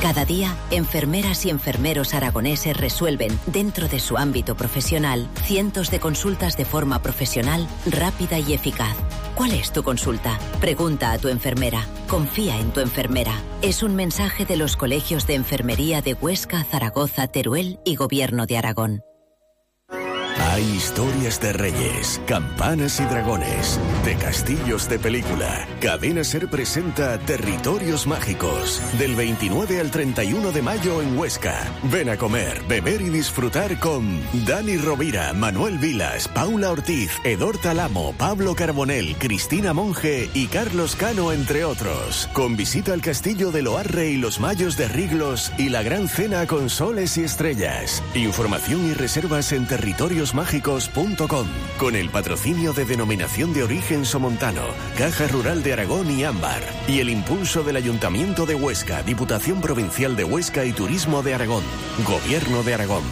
Cada día, enfermeras y enfermeros aragoneses resuelven, dentro de su ámbito profesional, cientos de consultas de forma profesional, rápida y eficaz. ¿Cuál es tu consulta? Pregunta a tu enfermera. Confía en tu enfermera. Es un mensaje de los colegios de enfermería de Huesca, Zaragoza, Teruel y Gobierno de Aragón. Hay historias de reyes, campanas y dragones, de castillos de película. Cadena SER presenta Territorios Mágicos, del 29 al 31 de mayo en Huesca. Ven a comer, beber y disfrutar con Dani Rovira, Manuel Vilas, Paula Ortiz, Edor Talamo, Pablo Carbonell, Cristina Monge y Carlos Cano, entre otros. Con visita al castillo de Loarre y los Mayos de Riglos y la gran cena con soles y estrellas. Información y reservas en territoriosmágicos.com, con el patrocinio de Denominación de Origen Somontano, Caja Rural de Aragón y Ámbar, y el impulso del Ayuntamiento de Huesca, Diputación Provincial de Huesca y Turismo de Aragón, Gobierno de Aragón.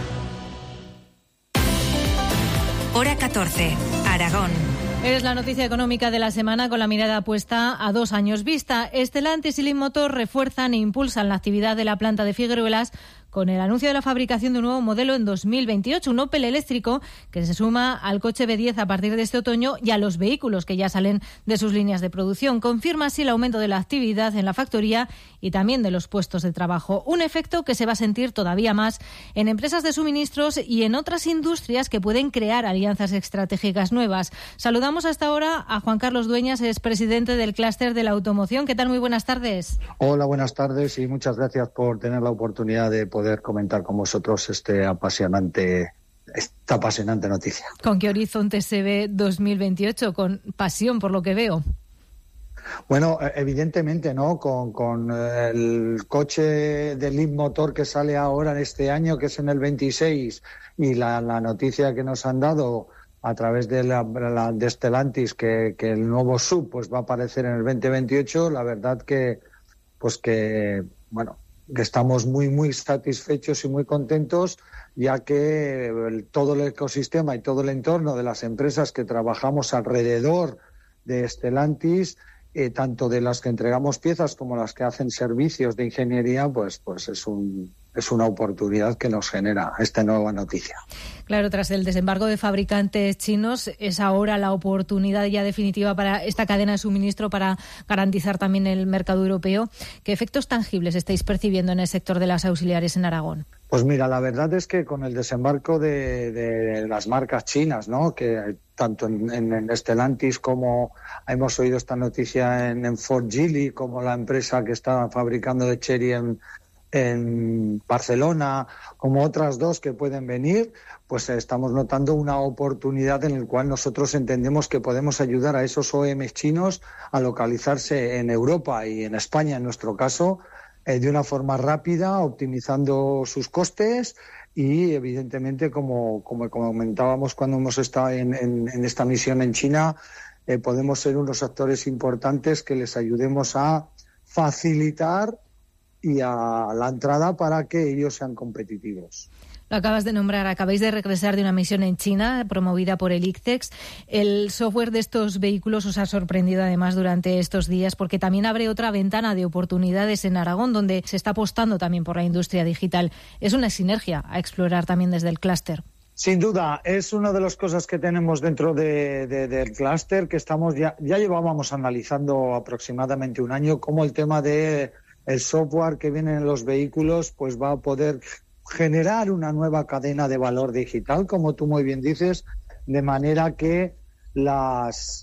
Hora 14, Aragón. Es la noticia económica de la semana con la mirada puesta a 2 años vista. Stellantis y Leapmotor refuerzan e impulsan la actividad de la planta de Figueruelas con el anuncio de la fabricación de un nuevo modelo en 2028, un Opel eléctrico que se suma al coche B10 a partir de este otoño y a los vehículos que ya salen de sus líneas de producción. Confirma así el aumento de la actividad en la factoría y también de los puestos de trabajo. Un efecto que se va a sentir todavía más en empresas de suministros y en otras industrias que pueden crear alianzas estratégicas nuevas. Saludamos hasta ahora a Juan Carlos Dueñas, es presidente del clúster de la automoción. ¿Qué tal? Muy buenas tardes. Hola, buenas tardes y muchas gracias por tener la oportunidad de poder comentar con vosotros esta apasionante noticia. ¿Con qué horizonte se ve 2028? Con pasión, por lo que veo. Bueno, evidentemente, ¿no? Con el coche de Leapmotor que sale ahora en este año, que es en el 26, y la noticia que nos han dado a través de de Stellantis que el nuevo SUV pues va a aparecer en el 2028, la verdad que estamos muy satisfechos y muy contentos, ya que todo el ecosistema y todo el entorno de las empresas que trabajamos alrededor de Stellantis, tanto de las que entregamos piezas como las que hacen servicios de ingeniería, pues es una oportunidad que nos genera esta nueva noticia. Claro, tras el desembarco de fabricantes chinos, es ahora la oportunidad ya definitiva para esta cadena de suministro para garantizar también el mercado europeo. ¿Qué efectos tangibles estáis percibiendo en el sector de las auxiliares en Aragón? Pues mira, la verdad es que con el desembarco de las marcas chinas, ¿no? Que tanto en Stellantis como hemos oído esta noticia en Ford Geely, como la empresa que está fabricando de Chery en Barcelona, como otras dos que pueden venir, pues estamos notando una oportunidad en la cual nosotros entendemos que podemos ayudar a esos OEMs chinos a localizarse en Europa y en España, en nuestro caso, de una forma rápida, optimizando sus costes y, evidentemente, como comentábamos cuando hemos estado en esta misión en China, podemos ser unos actores importantes que les ayudemos a facilitar y a la entrada para que ellos sean competitivos. Lo acabas de nombrar, acabáis de regresar de una misión en China promovida por el ICTEX. El software de estos vehículos os ha sorprendido además durante estos días porque también abre otra ventana de oportunidades en Aragón donde se está apostando también por la industria digital. Es una sinergia a explorar también desde el clúster. Sin duda, es una de las cosas que tenemos dentro del clúster que estamos ya llevábamos analizando aproximadamente un año, cómo el tema de el software que viene en los vehículos pues va a poder generar una nueva cadena de valor digital, como tú muy bien dices, de manera que las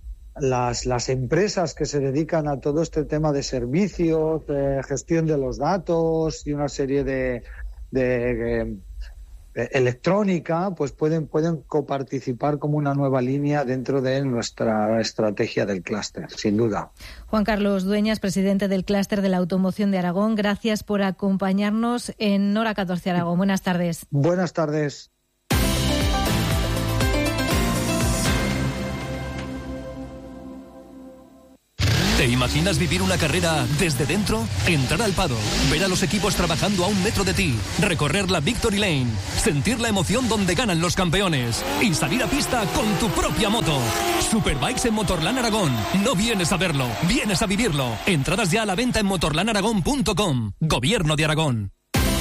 empresas que se dedican a todo este tema de servicios, de gestión de los datos y una serie de electrónica, pues pueden coparticipar como una nueva línea dentro de nuestra estrategia del clúster, sin duda. Juan Carlos Dueñas, presidente del clúster de la automoción de Aragón, gracias por acompañarnos en Hora 14 Aragón. Buenas tardes. Buenas tardes. ¿Te imaginas vivir una carrera desde dentro? Entrar al paddock, ver a los equipos trabajando a 1 metro de ti, recorrer la Victory Lane, sentir la emoción donde ganan los campeones y salir a pista con tu propia moto. Superbikes en Motorland Aragón. No vienes a verlo, vienes a vivirlo. Entradas ya a la venta en motorlandaragón.com. Gobierno de Aragón.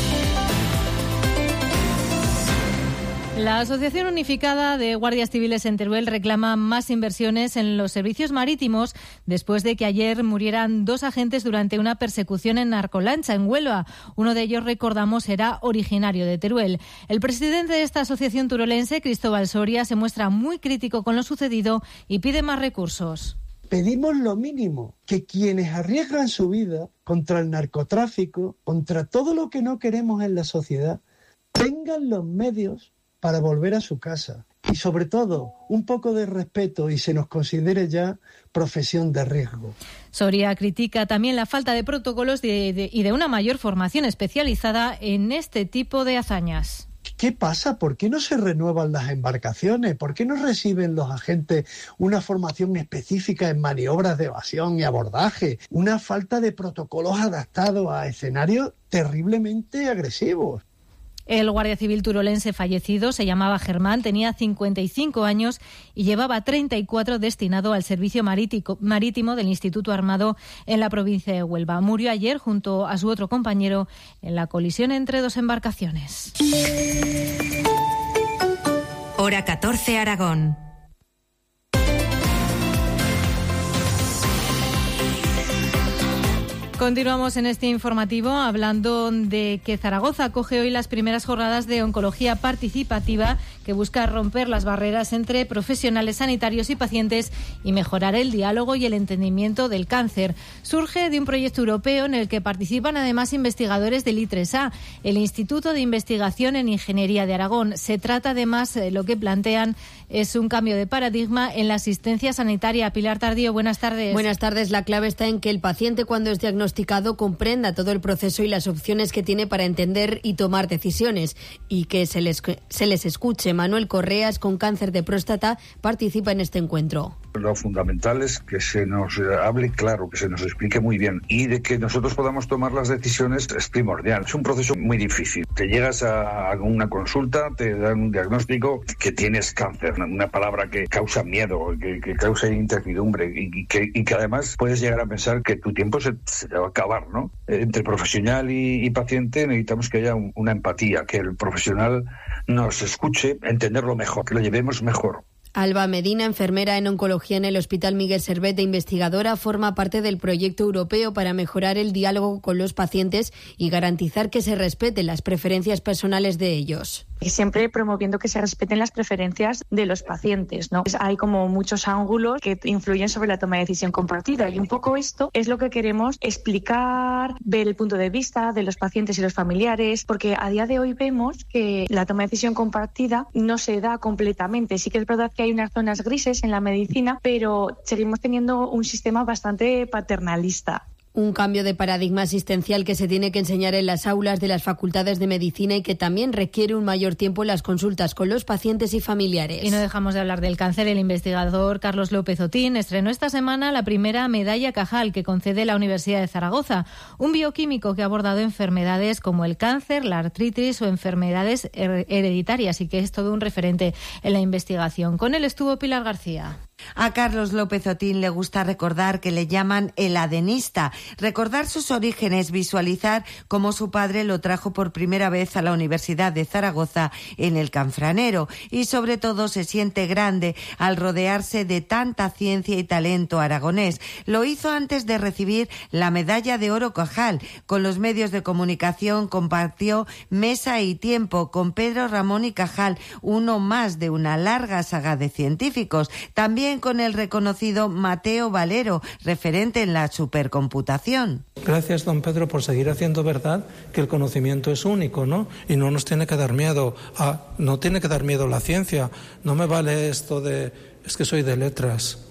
La Asociación Unificada de Guardias Civiles en Teruel reclama más inversiones en los servicios marítimos después de que ayer murieran 2 agentes durante una persecución en narcolancha en Huelva. Uno de ellos, recordamos, era originario de Teruel. El presidente de esta asociación turolense, Cristóbal Soria, se muestra muy crítico con lo sucedido y pide más recursos. Pedimos lo mínimo, que quienes arriesgan su vida contra el narcotráfico, contra todo lo que no queremos en la sociedad, tengan los medios para volver a su casa. Y sobre todo, un poco de respeto y se nos considere ya profesión de riesgo. Soria critica también la falta de protocolos y de una mayor formación especializada en este tipo de hazañas. ¿Qué pasa? ¿Por qué no se renuevan las embarcaciones? ¿Por qué no reciben los agentes una formación específica en maniobras de evasión y abordaje? Una falta de protocolos adaptados a escenarios terriblemente agresivos. El guardia civil turolense fallecido se llamaba Germán, tenía 55 años y llevaba 34 destinado al servicio marítimo del Instituto Armado en la provincia de Huelva. Murió ayer junto a su otro compañero en la colisión entre 2 embarcaciones. Hora 14, Aragón. Continuamos en este informativo hablando de que Zaragoza acoge hoy las primeras jornadas de oncología participativa que busca romper las barreras entre profesionales sanitarios y pacientes y mejorar el diálogo y el entendimiento del cáncer. Surge de un proyecto europeo en el que participan además investigadores del I3A, el Instituto de Investigación en Ingeniería de Aragón. Se trata además, lo que plantean es un cambio de paradigma en la asistencia sanitaria. Pilar Tardío, buenas tardes. Buenas tardes. La clave está en que el paciente, cuando es diagnosticado, comprenda todo el proceso y las opciones que tiene para entender y tomar decisiones y que se les escuche. Manuel Correas, con cáncer de próstata, participa en este encuentro. Lo fundamental es que se nos hable claro, que se nos explique muy bien y de que nosotros podamos tomar las decisiones es primordial. Es un proceso muy difícil. Te llegas a una consulta, te dan un diagnóstico que tienes cáncer, una palabra que causa miedo, que causa incertidumbre y que además puedes llegar a pensar que tu tiempo se te va a acabar, ¿no? Entre profesional y paciente necesitamos que haya una empatía, que el profesional nos escuche, entenderlo mejor, que lo llevemos mejor. Alba Medina, enfermera en oncología en el Hospital Miguel Servet e investigadora, forma parte del proyecto europeo para mejorar el diálogo con los pacientes y garantizar que se respeten las preferencias personales de ellos. Y siempre promoviendo que se respeten las preferencias de los pacientes, ¿no? Hay como muchos ángulos que influyen sobre la toma de decisión compartida y un poco esto es lo que queremos explicar, ver el punto de vista de los pacientes y los familiares, porque a día de hoy vemos que la toma de decisión compartida no se da completamente. Sí que es verdad que hay unas zonas grises en la medicina, pero seguimos teniendo un sistema bastante paternalista. Un cambio de paradigma asistencial que se tiene que enseñar en las aulas de las facultades de medicina y que también requiere un mayor tiempo en las consultas con los pacientes y familiares. Y no dejamos de hablar del cáncer. El investigador Carlos López Otín estrenó esta semana la primera medalla Cajal que concede la Universidad de Zaragoza, un bioquímico que ha abordado enfermedades como el cáncer, la artritis o enfermedades hereditarias y que es todo un referente en la investigación. Con él estuvo Pilar García. A Carlos López Otín le gusta recordar que le llaman el adenista, recordar sus orígenes, visualizar cómo su padre lo trajo por primera vez a la Universidad de Zaragoza en el Canfranero y sobre todo se siente grande al rodearse de tanta ciencia y talento aragonés. Lo hizo antes de recibir la medalla de oro Cajal. Con los medios de comunicación compartió mesa y tiempo con Pedro Ramón y Cajal, uno más de una larga saga de científicos. También con el reconocido Mateo Valero, referente en la supercomputación. Gracias, don Pedro, por seguir haciendo verdad que el conocimiento es único, ¿no? Y no nos tiene que dar miedo, no tiene que dar miedo la ciencia. No me vale esto de, es que soy de letras.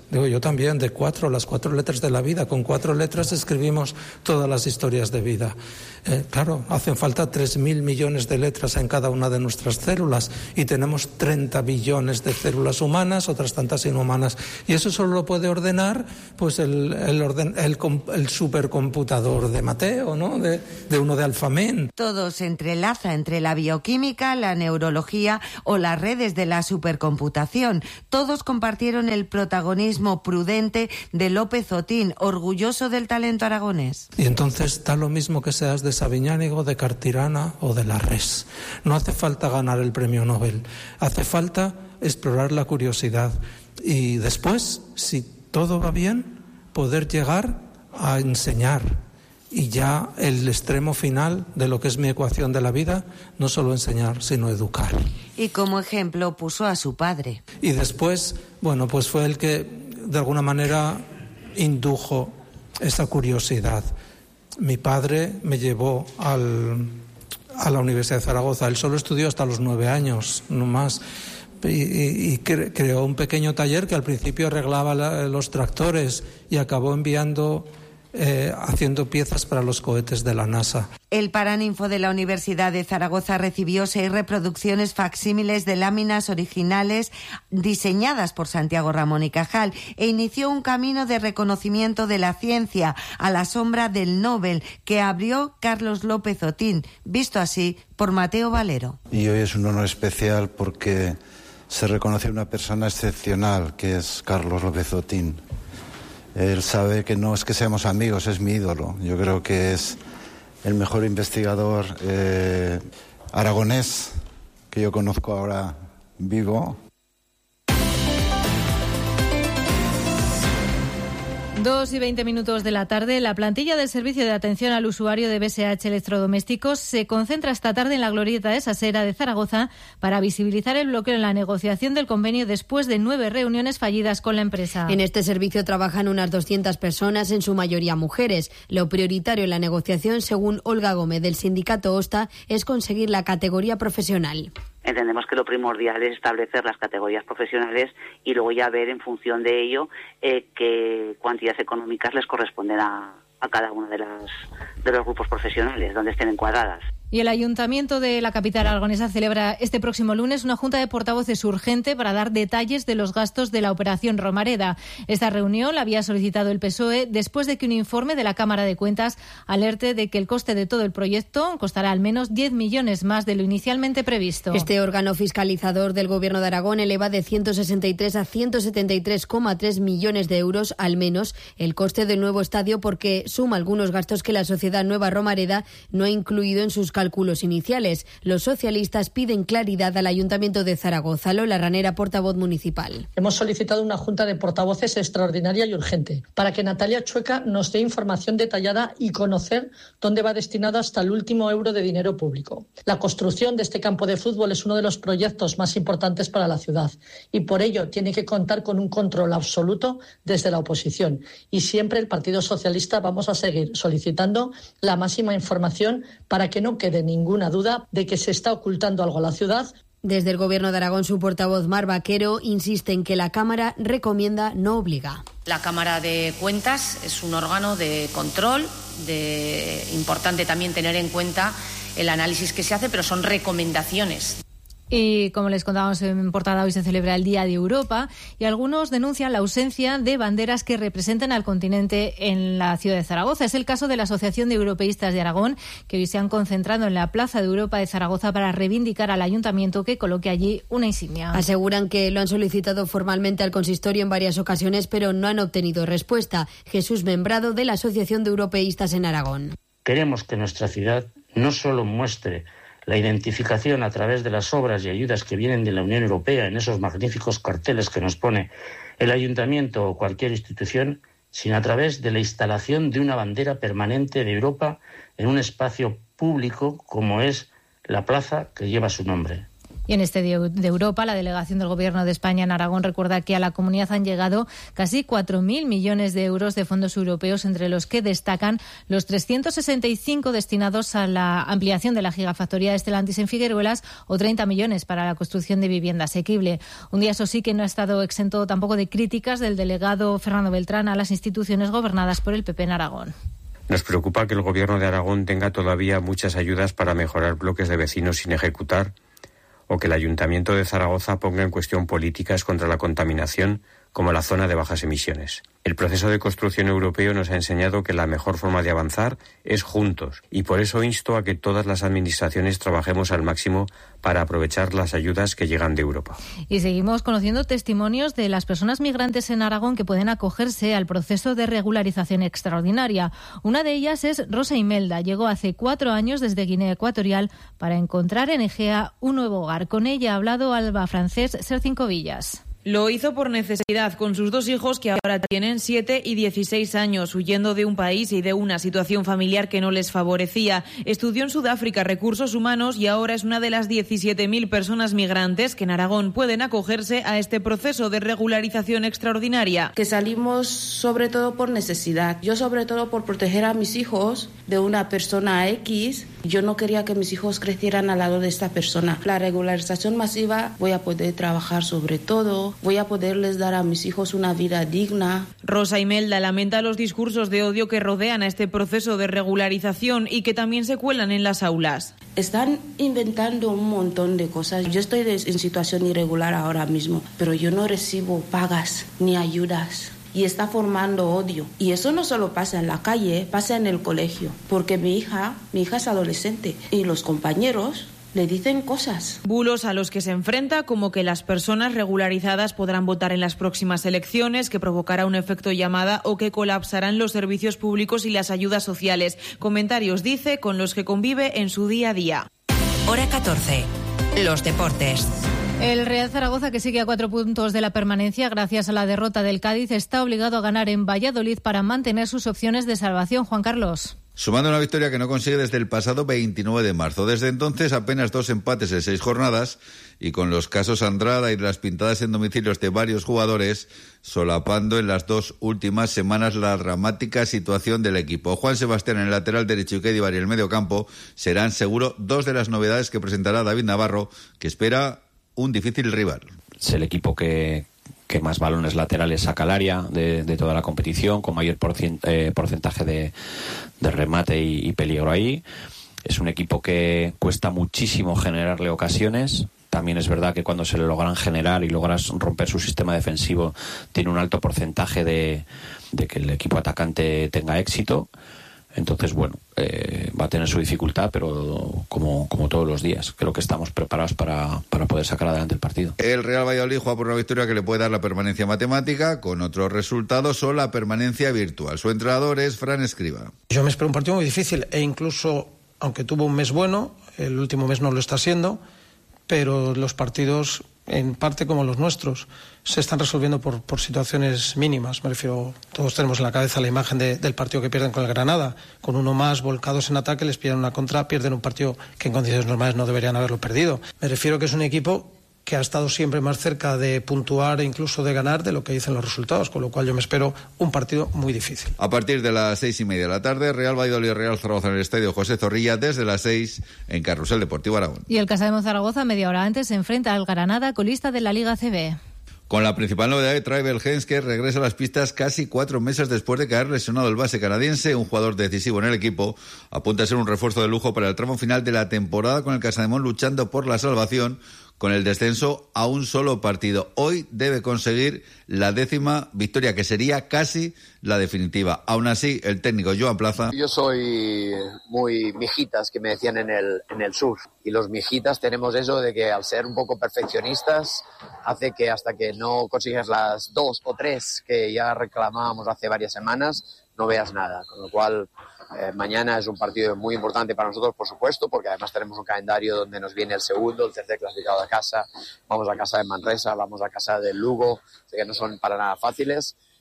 Digo, yo también, las 4 letras de la vida. Con 4 letras escribimos todas las historias de vida. Claro, hacen falta 3.000 millones de letras en cada una de nuestras células y tenemos 30 billones de células humanas, otras tantas inhumanas. Y eso solo lo puede ordenar pues el supercomputador de Mateo, ¿no? De uno de Alphamen. Todo se entrelaza entre la bioquímica, la neurología o las redes de la supercomputación. Todos compartieron el protagonismo prudente de López Otín, orgulloso del talento aragonés. Y entonces da lo mismo que seas de Sabiñánigo, de Cartirana o de Larrés. No hace falta ganar el premio Nobel, hace falta explorar la curiosidad y después, si todo va bien, poder llegar a enseñar. Y ya el extremo final de lo que es mi ecuación de la vida, no solo enseñar, sino educar. Y como ejemplo puso a su padre. Y después, bueno, pues fue el que de alguna manera indujo esa curiosidad. Mi padre me llevó a la Universidad de Zaragoza. Él solo estudió hasta los 9 años, no más. Y creó un pequeño taller que al principio arreglaba los tractores y acabó haciendo piezas para los cohetes de la NASA. El Paraninfo de la Universidad de Zaragoza recibió 6 reproducciones facsímiles de láminas originales diseñadas por Santiago Ramón y Cajal e inició un camino de reconocimiento de la ciencia a la sombra del Nobel que abrió Carlos López Otín, visto así por Mateo Valero. Y hoy es un honor especial porque se reconoce a una persona excepcional que es Carlos López Otín. Él sabe que no es que seamos amigos, es mi ídolo. Yo creo que es el mejor investigador aragonés que yo conozco ahora vivo. 2:20 de la tarde, la plantilla del Servicio de Atención al Usuario de BSH Electrodomésticos se concentra esta tarde en la glorieta de Sasera de Zaragoza para visibilizar el bloqueo en la negociación del convenio después de 9 reuniones fallidas con la empresa. En este servicio trabajan unas 200 personas, en su mayoría mujeres. Lo prioritario en la negociación, según Olga Gómez del sindicato OSTA, es conseguir la categoría profesional. Entendemos que lo primordial es establecer las categorías profesionales y luego ya ver en función de ello qué cuantías económicas les corresponden a cada uno de los grupos profesionales donde estén encuadradas. Y el Ayuntamiento de la capital aragonesa celebra este próximo lunes una junta de portavoces urgente para dar detalles de los gastos de la operación Romareda. Esta reunión la había solicitado el PSOE después de que un informe de la Cámara de Cuentas alerte de que el coste de todo el proyecto costará al menos 10 millones más de lo inicialmente previsto. Este órgano fiscalizador del Gobierno de Aragón eleva de 163 a 173,3 millones de euros al menos el coste del nuevo estadio porque suma algunos gastos que la sociedad Nueva Romareda no ha incluido en sus cálculos iniciales. Los socialistas piden claridad al Ayuntamiento de Zaragoza. Lola Ranera, portavoz municipal. Hemos solicitado una junta de portavoces extraordinaria y urgente para que Natalia Chueca nos dé información detallada y conocer dónde va destinado hasta el último euro de dinero público. La construcción de este campo de fútbol es uno de los proyectos más importantes para la ciudad y por ello tiene que contar con un control absoluto desde la oposición. Y siempre el Partido Socialista vamos a seguir solicitando la máxima información para que no quede ninguna duda de que se está ocultando algo a la ciudad. Desde el Gobierno de Aragón, su portavoz Mar Vaquero insiste en que la Cámara recomienda, no obliga. La Cámara de Cuentas es un órgano de control, importante también tener en cuenta el análisis que se hace, pero son recomendaciones. Y como les contábamos en portada, hoy se celebra el Día de Europa y algunos denuncian la ausencia de banderas que representen al continente en la ciudad de Zaragoza. Es el caso de la Asociación de Europeístas de Aragón, que hoy se han concentrado en la Plaza de Europa de Zaragoza para reivindicar al ayuntamiento que coloque allí una insignia. Aseguran que lo han solicitado formalmente al consistorio en varias ocasiones, pero no han obtenido respuesta. Jesús Membrado, de la Asociación de Europeístas en Aragón. Queremos que nuestra ciudad no solo muestre la identificación a través de las obras y ayudas que vienen de la Unión Europea en esos magníficos carteles que nos pone el ayuntamiento o cualquier institución, sino a través de la instalación de una bandera permanente de Europa en un espacio público como es la plaza que lleva su nombre. Y en este Día de Europa, la delegación del Gobierno de España en Aragón recuerda que a la comunidad han llegado casi 4.000 millones de euros de fondos europeos, entre los que destacan los 365 destinados a la ampliación de la gigafactoría de Stellantis en Figueruelas o 30 millones para la construcción de vivienda asequible. Un día, eso sí, que no ha estado exento tampoco de críticas del delegado Fernando Beltrán a las instituciones gobernadas por el PP en Aragón. Nos preocupa que el Gobierno de Aragón tenga todavía muchas ayudas para mejorar bloques de vecinos sin ejecutar, o que el Ayuntamiento de Zaragoza ponga en cuestión políticas contra la contaminación, como la zona de bajas emisiones. El proceso de construcción europeo nos ha enseñado que la mejor forma de avanzar es juntos, y por eso insto a que todas las administraciones trabajemos al máximo para aprovechar las ayudas que llegan de Europa. Y seguimos conociendo testimonios de las personas migrantes en Aragón que pueden acogerse al proceso de regularización extraordinaria. Una de ellas es Rosa Imelda. Llegó hace 4 años desde Guinea Ecuatorial para encontrar en Egea un nuevo hogar. Con ella ha hablado Alba Francés Sercincovillas. Lo hizo por necesidad, con sus 2 hijos que ahora tienen 7 y 16 años, huyendo de un país y de una situación familiar que no les favorecía. Estudió en Sudáfrica Recursos Humanos y ahora es una de las 17.000 personas migrantes que en Aragón pueden acogerse a este proceso de regularización extraordinaria. Que salimos sobre todo por necesidad. Yo sobre todo por proteger a mis hijos de una persona X. Yo no quería que mis hijos crecieran al lado de esta persona. La regularización masiva, voy a poder trabajar sobre todo. Voy a poderles dar a mis hijos una vida digna. Rosa Imelda lamenta los discursos de odio que rodean a este proceso de regularización y que también se cuelan en las aulas. Están inventando un montón de cosas. Yo estoy en situación irregular ahora mismo, pero yo no recibo pagas ni ayudas. Y está formando odio. Y eso no solo pasa en la calle, pasa en el colegio. Porque mi hija es adolescente y los compañeros le dicen cosas. Bulos a los que se enfrenta, como que las personas regularizadas podrán votar en las próximas elecciones, que provocará un efecto llamada o que colapsarán los servicios públicos y las ayudas sociales. Comentarios, dice, con los que convive en su día a día. Hora 14. Los deportes. El Real Zaragoza, que sigue a 4 puntos de la permanencia gracias a la derrota del Cádiz, está obligado a ganar en Valladolid para mantener sus opciones de salvación. Juan Carlos. Sumando una victoria que no consigue desde el pasado 29 de marzo. Desde entonces apenas 2 empates en 6 jornadas y con los casos Andrada y de las pintadas en domicilios de varios jugadores, solapando en las 2 últimas semanas la dramática situación del equipo. Juan Sebastián en el lateral derecho y Kedíbar en el medio campo serán seguro 2 de las novedades que presentará David Navarro, que espera un difícil rival. Es el equipo que más balones laterales saca al área de toda la competición, con mayor porcentaje de remate y peligro ahí. Es un equipo que cuesta muchísimo generarle ocasiones. También es verdad que cuando se le logran generar y logras romper su sistema defensivo, tiene un alto porcentaje de que el equipo atacante tenga éxito. Entonces, bueno, va a tener su dificultad, pero como todos los días, creo que estamos preparados para poder sacar adelante el partido. El Real Valladolid juega por una victoria que le puede dar la permanencia matemática, con otros resultados o la permanencia virtual. Su entrenador es Fran Escriba. Yo me espero un partido muy difícil e incluso, aunque tuvo un mes bueno, el último mes no lo está siendo, pero los partidos, en parte como los nuestros, se están resolviendo por situaciones mínimas. Me refiero, todos tenemos en la cabeza la imagen del partido que pierden con el Granada. Con uno más volcados en ataque, les pillan una contra, pierden un partido que en condiciones normales no deberían haberlo perdido. Me refiero que es un equipo que ha estado siempre más cerca de puntuar e incluso de ganar de lo que dicen los resultados, con lo cual yo me espero un partido muy difícil. A partir de las 6:30 de la tarde, Real Valladolid, Real Zaragoza en el Estadio José Zorrilla, desde las 6 en Carrusel Deportivo Aragón. Y el Casademo Zaragoza, media hora antes, se enfrenta al Granada, colista de la Liga ACB. Con la principal novedad de Tribal Hens, que regresa a las pistas casi 4 meses después de caer lesionado el base canadiense, un jugador decisivo en el equipo, apunta a ser un refuerzo de lujo para el tramo final de la temporada, con el Casademón luchando por la salvación, con el descenso a un solo partido. Hoy debe conseguir la 10ª victoria, que sería casi la definitiva. Aún así, el técnico Joan Plaza... Yo soy muy mijitas, que me decían en el sur. Y los mijitas tenemos eso de que al ser un poco perfeccionistas, hace que hasta que no consigues las 2 o 3 que ya reclamábamos hace varias semanas, no veas nada. Con lo cual... mañana es un partido muy importante para nosotros, por supuesto, porque además tenemos un calendario donde nos viene el segundo, el tercer clasificado a casa, vamos a casa de Manresa, vamos a casa del Lugo, así que no son para nada fáciles,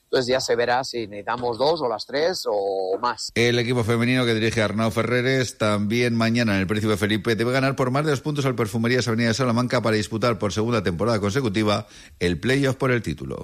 Entonces ya se verá si necesitamos 2 o las 3 o más. El equipo femenino que dirige Arnau Ferreres también mañana en el Príncipe Felipe debe ganar por más de 2 puntos al Perfumerías Avenida de Salamanca para disputar por segunda temporada consecutiva el playoff por el título.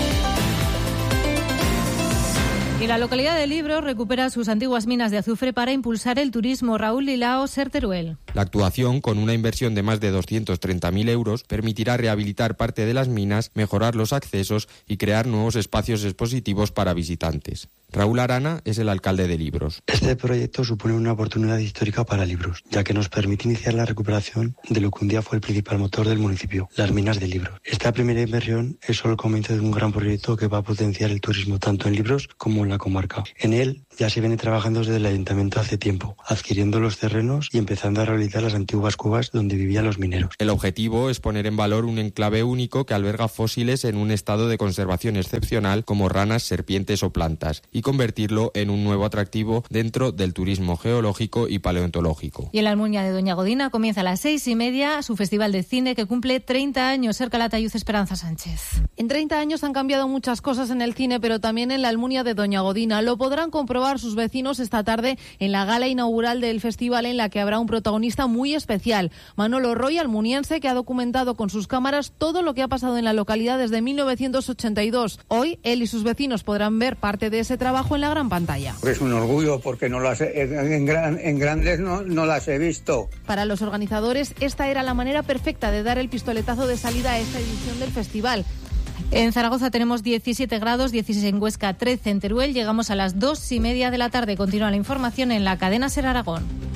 Y la localidad de Libros recupera sus antiguas minas de azufre para impulsar el turismo. Raúl Lilao, Ser Teruel. La actuación, con una inversión de más de 230.000 euros, permitirá rehabilitar parte de las minas, mejorar los accesos y crear nuevos espacios expositivos para visitantes. Raúl Arana es el alcalde de Libros. Este proyecto supone una oportunidad histórica para Libros, ya que nos permite iniciar la recuperación de lo que un día fue el principal motor del municipio, las minas de Libros. Esta primera inversión es solo el comienzo de un gran proyecto que va a potenciar el turismo tanto en Libros como en la comarca. En él ya se viene trabajando desde el ayuntamiento hace tiempo, adquiriendo los terrenos y empezando a rehabilitar las antiguas cuevas donde vivían los mineros. El objetivo es poner en valor un enclave único que alberga fósiles en un estado de conservación excepcional como ranas, serpientes o plantas, y convertirlo en un nuevo atractivo dentro del turismo geológico y paleontológico. Y en la Almunia de Doña Godina comienza a las 6:30 su festival de cine que cumple 30 años. Ser Calatayud, Esperanza Sánchez. En 30 años han cambiado muchas cosas en el cine, pero también en la Almunia de Doña Godina. Lo podrán comprobar sus vecinos esta tarde en la gala inaugural del festival, en la que habrá un protagonista muy especial, Manolo Roy, almuniense, que ha documentado con sus cámaras todo lo que ha pasado en la localidad desde 1982. Hoy él y sus vecinos podrán ver parte de ese trabajo en la gran pantalla. Es un orgullo porque no las en grandes no las he visto. Para los organizadores, esta era la manera perfecta de dar el pistoletazo de salida a esta edición del festival. En Zaragoza tenemos 17 grados, 16 en Huesca, 13 en Teruel. Llegamos a las 2:30 de la tarde. Continúa la información en la cadena Ser Aragón.